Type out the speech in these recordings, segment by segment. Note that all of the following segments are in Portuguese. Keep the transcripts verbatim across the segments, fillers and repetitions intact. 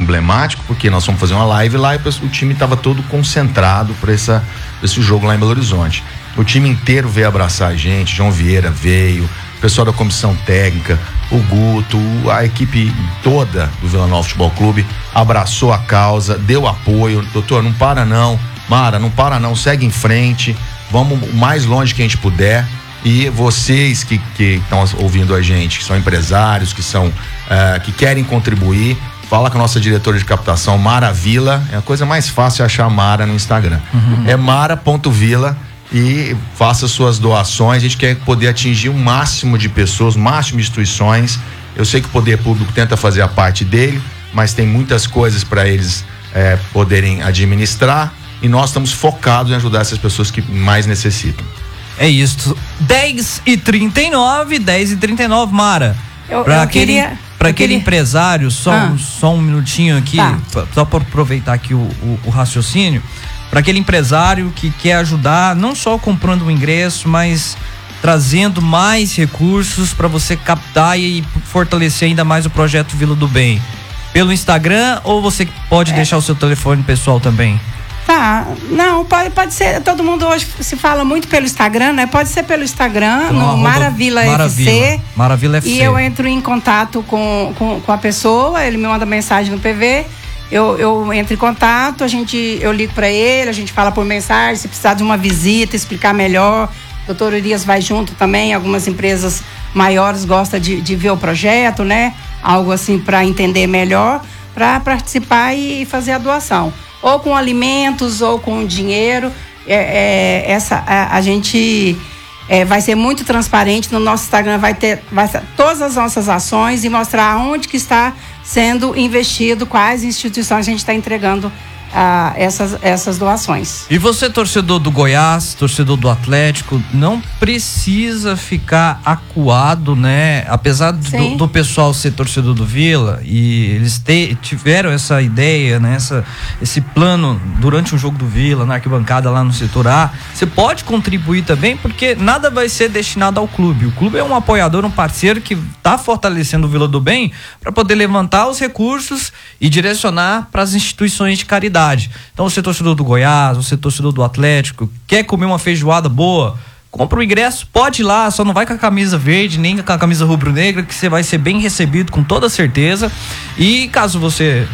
emblemático, porque nós fomos fazer uma live lá e o time estava todo concentrado para esse jogo lá em Belo Horizonte. O time inteiro veio abraçar a gente, João Vieira veio, o pessoal da comissão técnica, o Guto, a equipe toda do Vila Nova Futebol Clube abraçou a causa, deu apoio. Doutor, não para não, Mara, não para não, segue em frente, vamos o mais longe que a gente puder. E vocês que estão ouvindo a gente, que são empresários, que são uh, que querem contribuir, fala com a nossa diretora de captação, Mara Vila. É a coisa mais fácil achar a Mara no Instagram. Uhum. É mara ponto vila e faça suas doações. A gente quer poder atingir o máximo de pessoas, o máximo de instituições. Eu sei que o poder público tenta fazer a parte dele, mas tem muitas coisas para eles é, poderem administrar, e nós estamos focados em ajudar essas pessoas que mais necessitam. É isso. dez e trinta e nove, dez e trinta e nove, Mara. Eu, pra eu aquele, queria, pra eu aquele queria... empresário, só, ah. um, só um minutinho aqui, tá. Só para aproveitar aqui o, o, o raciocínio. Para aquele empresário que quer ajudar, não só comprando um ingresso, mas trazendo mais recursos para você captar e fortalecer ainda mais o projeto Vila do Bem. Pelo Instagram, ou você pode é. deixar o seu telefone pessoal também? Tá, não, pode, pode ser, todo mundo hoje se fala muito pelo Instagram, né? Pode ser pelo Instagram, então, no Maravila F C. Maravila F C. E eu entro em contato com, com, com a pessoa, ele me manda mensagem no P V, eu, eu entro em contato, a gente, eu ligo para ele, a gente fala por mensagem, se precisar de uma visita, explicar melhor. O doutor Urias vai junto também, algumas empresas maiores gostam de, de ver o projeto, né? Algo assim para entender melhor, para participar e fazer a doação. Ou com alimentos, ou com dinheiro. É, é, essa, a, a gente é, vai ser muito transparente. No nosso Instagram vai ter, vai ter todas as nossas ações e mostrar onde que está sendo investido, quais instituições a gente está entregando ah, essas, essas doações. E você, torcedor do Goiás, torcedor do Atlético, não precisa ficar acuado, né? Apesar do, do pessoal ser torcedor do Vila, e eles te, tiveram essa ideia, né? Essa, esse plano durante um jogo do Vila, na arquibancada lá no setor A, você pode contribuir também, porque nada vai ser destinado ao clube. O clube é um apoiador, um parceiro que está fortalecendo o Vila do Bem para poder levantar os recursos e direcionar para as instituições de caridade. Então, você torcedor do Goiás, você torcedor do Atlético, quer comer uma feijoada boa, compra o ingresso, pode ir lá, só não vai com a camisa verde, nem com a camisa rubro-negra, que você vai ser bem recebido com toda certeza. E caso você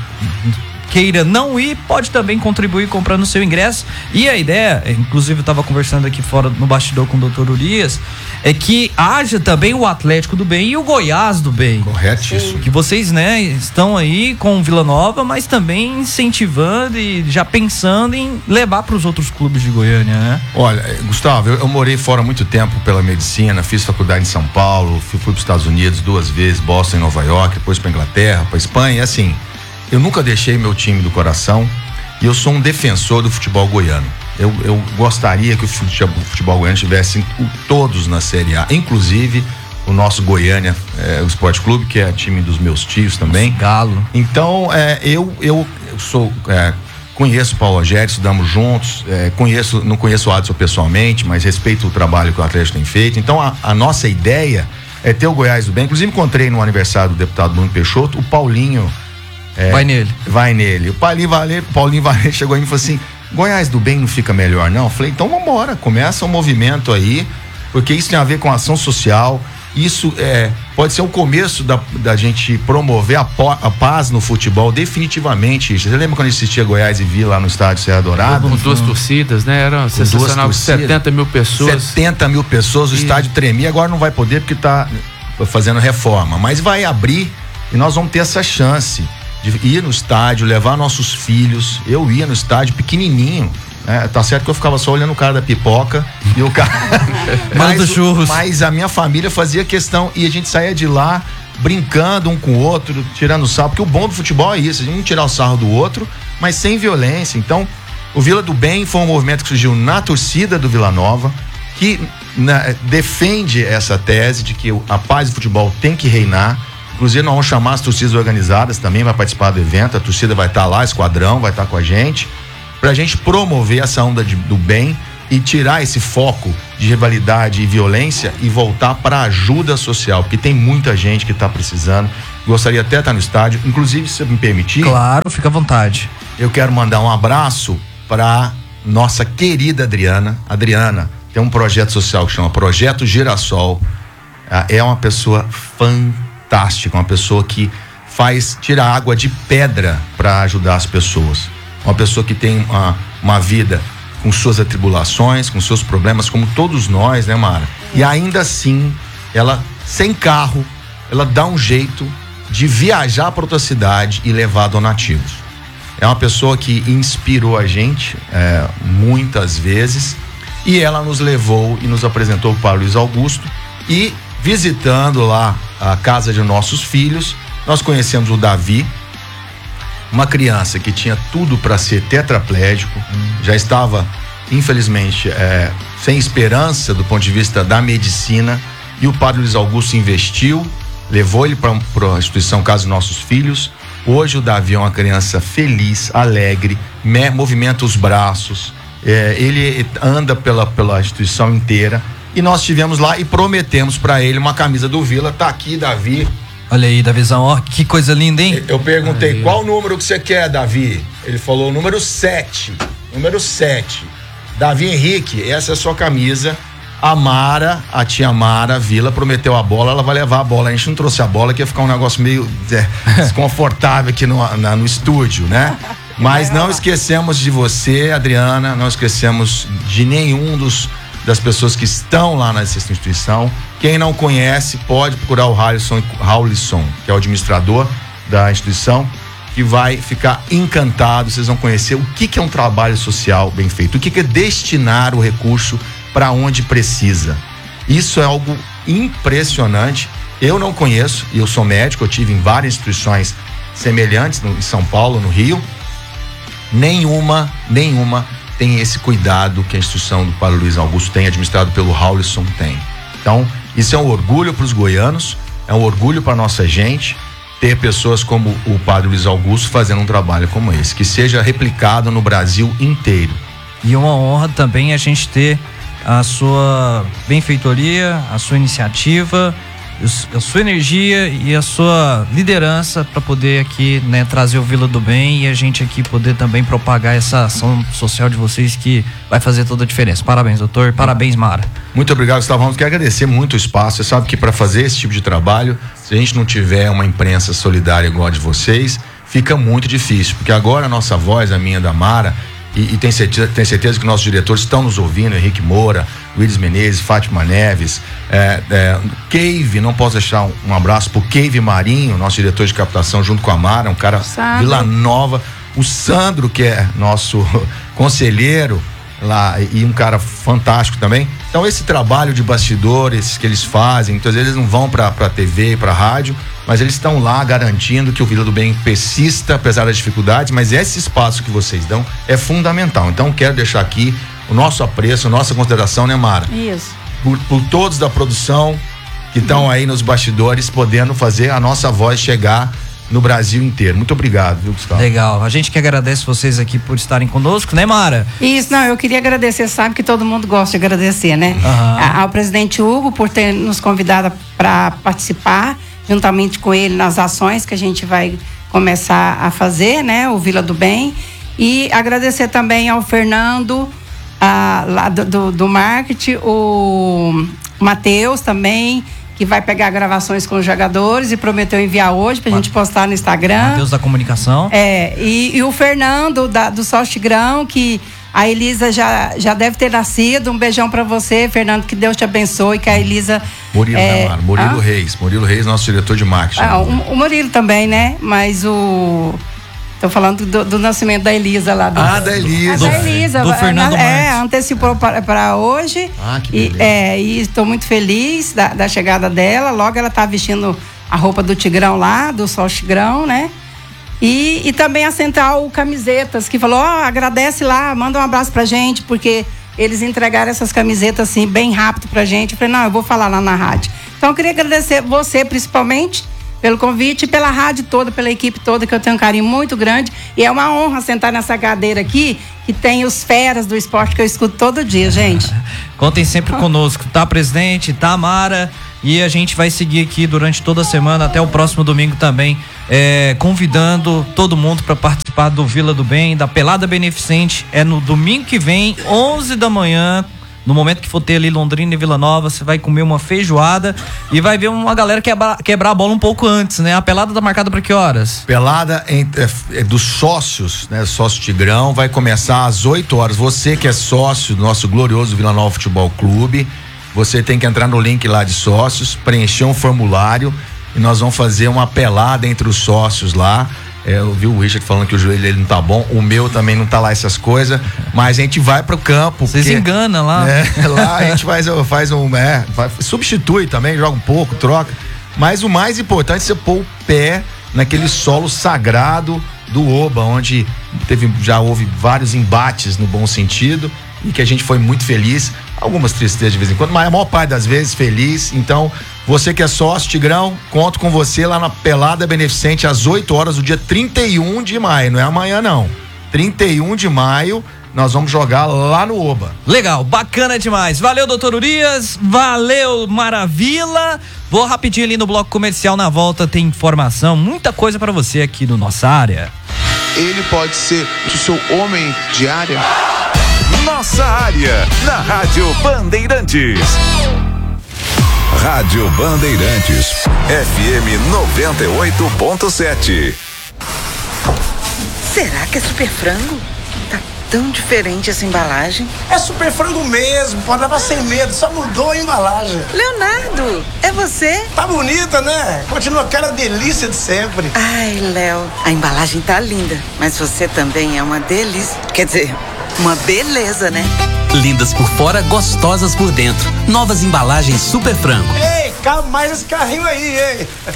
queira não ir, pode também contribuir comprando o seu ingresso. E a ideia, inclusive eu estava conversando aqui fora no bastidor com o doutor Urias, é que haja também o Atlético do Bem e o Goiás do Bem. Corretíssimo. Que vocês, né, estão aí com o Vila Nova, mas também incentivando e já pensando em levar para os outros clubes de Goiânia, né? Olha, Gustavo, eu, eu morei fora há muito tempo pela medicina, fiz faculdade em São Paulo, fui, fui para os Estados Unidos duas vezes, Boston e Nova York, depois para Inglaterra, para Espanha, e assim, eu nunca deixei meu time do coração e eu sou um defensor do futebol goiano. Eu, eu gostaria que o futebol, o futebol goiano tivesse todos na Série A, inclusive o nosso Goiânia, é, o Esporte Clube, que é time dos meus tios também. Nosso Galo. Então, é, eu, eu, eu sou, é, conheço o Paulo Rogério, estudamos juntos, é, conheço, não conheço o Adson pessoalmente, mas respeito o trabalho que o Atlético tem feito. Então, a, a nossa ideia é ter o Goiás do Bem. Inclusive, encontrei no aniversário do deputado Bruno Peixoto, o Paulinho. É, vai nele. Vai nele. O Paulinho Valer, Paulinho Valer chegou aí e falou assim: Goiás do Bem não fica melhor, não? Eu falei, então vambora, começa um movimento aí, porque isso tem a ver com ação social. Isso é, pode ser o começo da, da gente promover a, a paz no futebol, definitivamente. Você lembra quando a gente assistia Goiás e Vila lá no estádio Serra Dourada? Com duas torcidas, né? Era sensacional, setenta mil pessoas. setenta mil pessoas, o e... estádio tremia, agora não vai poder porque tá fazendo reforma, mas vai abrir e nós vamos ter essa chance de ir no estádio, levar nossos filhos. Eu ia no estádio pequenininho, né? Tá certo que eu ficava só olhando o cara da pipoca e o cara mas, do churros. Mas a minha família fazia questão e a gente saía de lá brincando um com o outro, tirando sarro, porque o bom do futebol é isso, a gente não tirar o sarro do outro, mas sem violência. Então, o Vila do Bem foi um movimento que surgiu na torcida do Vila Nova, que na, defende essa tese de que a paz do futebol tem que reinar. Inclusive, nós vamos chamar as torcidas organizadas também, vai participar do evento, a torcida vai estar lá, esquadrão vai estar com a gente, pra gente promover essa onda de, do bem e tirar esse foco de rivalidade e violência e voltar para ajuda social, porque tem muita gente que está precisando. gostaria até de estar no estádio. Inclusive, se você me permitir. Claro, fica à vontade. Eu quero mandar um abraço para nossa querida Adriana. Adriana tem um projeto social que chama Projeto Girassol. É uma pessoa fantástica, uma pessoa que faz, tira água de pedra para ajudar as pessoas. Uma pessoa que tem uma, uma vida com suas atribulações, com seus problemas, como todos nós, né, Mara? E ainda assim, ela, sem carro, ela dá um jeito de viajar para outra cidade e levar donativos. É uma pessoa que inspirou a gente é, muitas vezes, e ela nos levou e nos apresentou para o Luiz Augusto, e visitando lá a casa de nossos filhos, nós conhecemos o Davi, uma criança que tinha tudo para ser tetraplégico, hum. já estava, infelizmente, é, sem esperança do ponto de vista da medicina, e o padre Luiz Augusto investiu, levou ele para a instituição Casa dos Nossos Filhos. Hoje o Davi é uma criança feliz, alegre, me, movimenta os braços, é, ele anda pela, pela instituição inteira, e nós estivemos lá e prometemos para ele uma camisa do Vila. Tá aqui, Davi. Olha aí, Davizão, ó, que coisa linda, hein? Eu perguntei, aí, qual número que você quer, Davi? Ele falou, número sete. Número sete. Davi Henrique, essa é a sua camisa. A Mara, a tia Mara Vila, prometeu a bola, ela vai levar a bola. A gente não trouxe a bola, que ia ficar um negócio meio é, desconfortável aqui no, na, no estúdio, né? Mas não esquecemos de você, Adriana, não esquecemos de nenhum dos das pessoas que estão lá nessa instituição. Quem não conhece, pode procurar o Raulisson, Raulisson, que é o administrador da instituição, que vai ficar encantado. Vocês vão conhecer o que, que é um trabalho social bem feito, o que, que é destinar o recurso para onde precisa. Isso é algo impressionante. Eu não conheço, e eu sou médico, eu tive em várias instituições semelhantes no, em São Paulo, no Rio. Nenhuma, nenhuma tem esse cuidado que a instituição do Padre Luiz Augusto tem, administrado pelo Raulisson, tem. Então, isso é um orgulho para os goianos, é um orgulho para nossa gente ter pessoas como o Padre Luiz Augusto fazendo um trabalho como esse, que seja replicado no Brasil inteiro. E uma honra também a gente ter a sua benfeitoria, a sua iniciativa, a sua energia e a sua liderança para poder aqui, né, trazer o Vila do Bem, e a gente aqui poder também propagar essa ação social de vocês, que vai fazer toda a diferença. Parabéns, doutor. Parabéns, Mara. Muito obrigado, Gustavo. Quero agradecer muito o espaço. Você sabe que para fazer esse tipo de trabalho, se a gente não tiver uma imprensa solidária igual a de vocês, fica muito difícil, porque agora a nossa voz, a minha, da Mara, E, e tem, certeza, tem certeza que nossos diretores estão nos ouvindo, Henrique Moura, Willis Menezes, Fátima Neves, é, é, Cave, não posso deixar um, um abraço pro Cave Marinho, nosso diretor de captação, junto com a Mara, um cara Vila Nova, o Sandro, que é nosso conselheiro lá, e um cara fantástico também. Então esse trabalho de bastidores que eles fazem, muitas vezes eles não vão pra, pra T V, pra rádio, mas eles estão lá garantindo que o Vila do Bem persista, apesar das dificuldades, mas esse espaço que vocês dão é fundamental. Então quero deixar aqui o nosso apreço, a nossa consideração, né, Mara? Isso. Por, por todos da produção que estão aí nos bastidores, podendo fazer a nossa voz chegar no Brasil inteiro. Muito obrigado, viu, Gustavo? Legal. A gente que agradece vocês aqui por estarem conosco, né, Mara? Isso, não, eu queria agradecer, sabe que todo mundo gosta de agradecer, né? Uhum. A, ao presidente Hugo por ter nos convidado para participar, juntamente com ele, nas ações que a gente vai começar a fazer, né? O Vila do Bem. E agradecer também ao Fernando, a, lá do, do, do marketing, o Matheus também, que vai pegar gravações com os jogadores e prometeu enviar hoje pra gente postar no Instagram. Matheus da comunicação. É, e, e o Fernando da, do Sol Tigrão, que a Elisa já, já deve ter nascido. Um beijão pra você, Fernando, que Deus te abençoe, que a Elisa... Murilo, é, né, Mara? Murilo ah? Reis. Murilo Reis, nosso diretor de marketing. Ah, o, o Murilo também, né? Mas o... Tô falando do, do nascimento da Elisa lá. Do, ah, da Elisa. Do, da Elisa. Do Fernando É, Marques. Antecipou para hoje. Ah, que beleza. E, é, e estou muito feliz da, da chegada dela. Logo ela tá vestindo a roupa do Tigrão lá, do Sol Tigrão, né? E, e também a Central Camisetas, que falou, ó, oh, agradece lá, manda um abraço pra gente, porque eles entregaram essas camisetas assim, bem rápido pra gente. Eu falei, não, eu vou falar lá na rádio. Então eu queria agradecer você, principalmente, pelo convite, pela rádio toda, pela equipe toda, que eu tenho um carinho muito grande. E é uma honra sentar nessa cadeira aqui, que tem os feras do esporte que eu escuto todo dia, gente. Contem sempre conosco, tá, presidente? Tá, Mara? E a gente vai seguir aqui durante toda a semana, até o próximo domingo também, é, convidando todo mundo para participar do Vila do Bem, da Pelada Beneficente. É no domingo que vem, onze da manhã. No momento que for ter ali Londrina e Vila Nova, você vai comer uma feijoada e vai ver uma galera quebrar, quebrar a bola um pouco antes, né? A pelada tá marcada para que horas? Pelada entre, é, dos sócios, né? Sócio Tigrão, vai começar às oito horas. Você que é sócio do nosso glorioso Vila Nova Futebol Clube, você tem que entrar no link lá de sócios, preencher um formulário e nós vamos fazer uma pelada entre os sócios lá. É, eu vi o Richard falando que o joelho dele não tá bom, o meu também não tá lá essas coisas, mas a gente vai pro campo. Vocês enganam lá. É, lá a gente faz, faz um, é, substitui também, joga um pouco, troca, mas o mais importante é você pôr o pé naquele solo sagrado do Oba, onde teve, já houve vários embates no bom sentido e que a gente foi muito feliz, algumas tristezas de vez em quando, mas a maior parte das vezes feliz. Então, você que é sócio, Tigrão, conto com você lá na Pelada Beneficente às oito horas do dia trinta e um de maio, não é amanhã não, trinta e um de maio, nós vamos jogar lá no Oba. Legal, bacana demais. Valeu, doutor Urias, valeu, Maravilha. Vou rapidinho ali no bloco comercial, na volta tem informação, muita coisa pra você aqui no Nossa Área. Ele pode ser o seu homem de área? Nossa Área, na Rádio Bandeirantes. Rádio Bandeirantes, F M noventa e oito ponto sete. Será que é Super Frango? Tá tão diferente essa embalagem. É Super Frango mesmo, pode levar sem medo, só mudou a embalagem. Leonardo, é você? Tá bonita, né? Continua aquela delícia de sempre. Ai, Léo, a embalagem tá linda, mas você também é uma delícia. Quer dizer, uma beleza, né? Lindas por fora, gostosas por dentro. Novas embalagens Super Frango. Ei, cabe mais esse carrinho aí, hein?